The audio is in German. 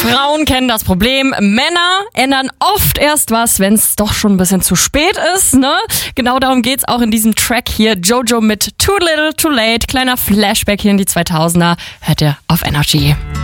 Frauen kennen das Problem. Männer ändern oft erst was, wenn es doch schon ein bisschen zu spät ist, ne? Genau darum geht's auch in diesem Track hier. Jojo mit Too Little, Too Late. Kleiner Flashback hier in die 2000er. Hört ihr auf Energy.